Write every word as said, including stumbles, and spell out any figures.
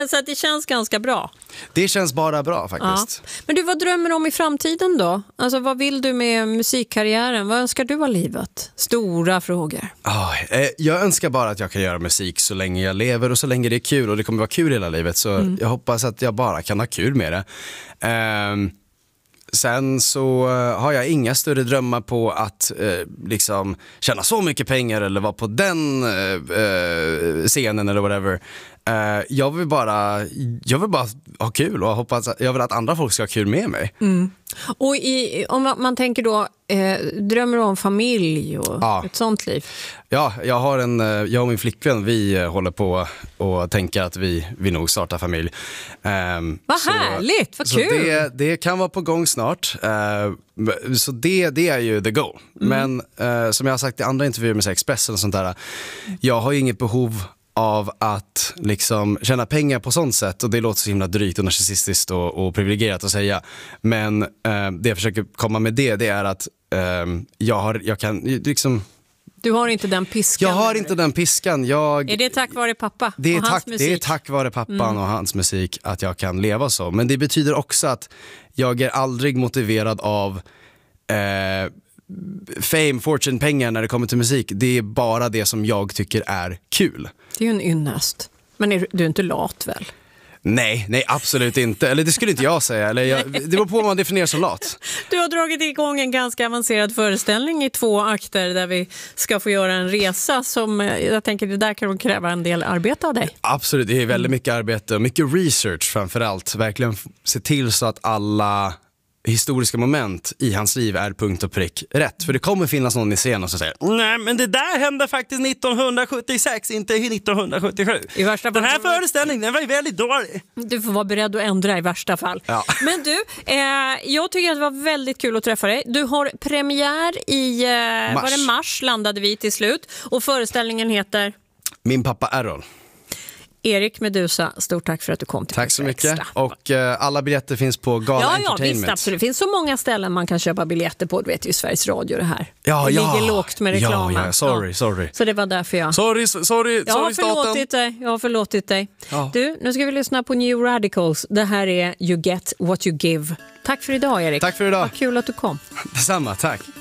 Så att det känns ganska bra. Det känns bara bra faktiskt. Ja. Men du, vad drömmer du om i framtiden då? Alltså vad vill du med musikkarriären? Vad önskar du av livet? Stora frågor. Oh, eh, jag önskar bara att jag kan göra musik så länge jag lever och så länge det är kul, och det kommer vara kul hela livet. Så mm. jag hoppas att jag bara kan ha kul med det. Um, Sen så har jag inga större drömmar på att eh, liksom tjäna så mycket pengar eller vara på den eh, scenen eller whatever. Eh, jag vill bara jag vill bara ha kul och hoppas att, jag vill att andra folk ska ha kul med mig. Mm. Och i, om man, man tänker då eh, drömmer om familj och ja. ett sånt liv. Ja, jag har en jag och min flickvän, vi håller på och tänker att vi vi nog startar familj. Um, vad så, härligt, vad så kul. Det, det kan vara på gång snart. Uh, så det det är ju the goal. Mm. Men uh, som jag har sagt i andra intervjuer med Expressen och sånt där, jag har ju inget behov av att liksom tjäna pengar på sånt sätt, och det låter så himla drygt och narcissistiskt och, och privilegierat att säga, men eh, det jag försöker komma med det, det är att eh, jag har, jag kan liksom du har inte den piskan. Jag har inte den piskan. Jag, är det tack vare pappa det är och hans tack, musik? Det är tack vare pappan mm. och hans musik att jag kan leva så. Men det betyder också att jag är aldrig motiverad av eh, fame, fortune, pengar när det kommer till musik. Det är bara det som jag tycker är kul. Det är ju en ynnest. Men är, du är inte lat väl? Nej, nej absolut inte. Eller det skulle inte jag säga. Eller jag, det beror på vad man definierar som lat. Du har dragit igång en ganska avancerad föreställning i två akter där vi ska få göra en resa som jag tänker det där kan kräva en del arbete av dig. Absolut, det är väldigt mycket arbete och mycket research framförallt. Verkligen se till så att alla historiska moment i hans liv är punkt och prick rätt. För det kommer finnas någon i scenen som säger nej men det där hände faktiskt nittonhundrasjuttiosex, inte nittonhundrasjuttiosju. I värsta fall, den här föreställningen den var ju väldigt dålig. Du får vara beredd att ändra i värsta fall. Ja. Men du, eh, jag tycker att det var väldigt kul att träffa dig. Du har premiär i eh, mars. Var det mars landade vi till slut. Och föreställningen heter Min pappa Errol. Erik Meduza, stort tack för att du kom till Tack så mycket. Extra. Och uh, alla biljetter finns på Gala ja, Entertainment. Ja, visst, absolut. Det finns så många ställen man kan köpa biljetter på. Du vet ju Sveriges Radio det här. Ja, det ja. ligger lågt med reklamen. Ja, ja, sorry, ja. sorry. Så det var därför jag... Sorry, sorry, jag har sorry staten. förlåtit dig. Jag har förlåtit dig. Ja. Du, nu ska vi lyssna på New Radicals. Det här är You Get What You Give. Tack för idag, Erik. Tack för idag. Vad kul att du kom. Detsamma, tack.